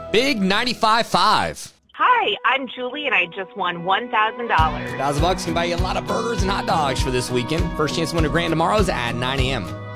Big 95.5. Hi, I'm Julie, and I just won $1,000. $1,000 can buy you a lot of burgers and hot dogs for this weekend. First chance to win a grand tomorrow is at 9 a.m.